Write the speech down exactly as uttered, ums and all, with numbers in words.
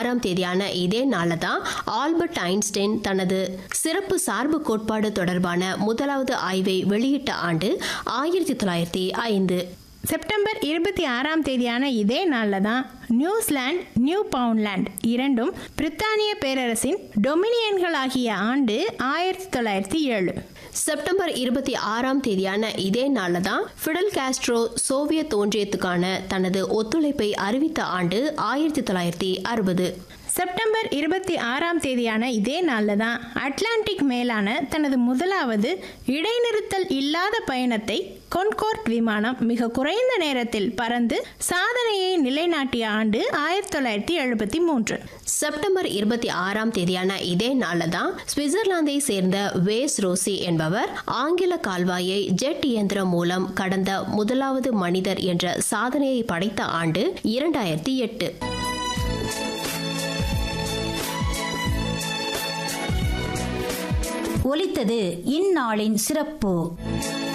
ஆறாம் தேதியான இதே நாள்ல தான் ஆல்பர்ட் ஐன்ஸ்டைன் தனது சிறப்பு சார்பு கோட்பாடு தொடர்பான முதலாவது ஆய்வை வெளியிட்ட ஆண்டு ஆயிரத்தி தொள்ளாயிரத்தி ஐந்து. செப்டம்பர் இருபத்தி ஆறாம் தேதியான இதே நாளில் தான் நியூசிலாந்து நியூ பவுண்ட்லாந்து இரண்டும் பிரித்தானிய பேரரசின் டொமினியன்களாகிய ஆண்டு ஆயிரத்தி தொள்ளாயிரத்தி ஏழு. செப்டம்பர் இருபத்தி ஆறாம் தேதியான இதே நாளில் தான் ஃபிடல் காஸ்ட்ரோ சோவியத் ஒன்றியத்துக்கான தனது ஒத்துழைப்பை அறிவித்த ஆண்டு ஆயிரத்தி தொள்ளாயிரத்தி அறுபது. செப்டம்பர் இருபத்தி ஆறாம் தேதியான இதே நாளில் தான் அட்லாண்டிக் மேலான தனது முதலாவது இடைநிறுத்தல் இல்லாத பயணத்தை கொன்கோர்ட் விமானம் மிக குறைந்த நேரத்தில் பறந்து சாதனையை நிலைநாட்டிய ஆண்டு ஆயிரத்தி தொள்ளாயிரத்தி எழுபத்தி மூன்று. செப்டம்பர் இருபத்தி ஆறாம் தேதியான இதே நாளில் தான் சுவிட்சர்லாந்தை சேர்ந்த வேஸ் ரோசி என்பவர் ஆங்கில கால்வாயை ஜெட் இயந்திரம் மூலம் கடந்த முதலாவது மனிதர் என்ற சாதனையை படைத்த ஆண்டு இரண்டாயிரத்தி எட்டு. ஒலித்தது இந்நாளின் சிறப்பு.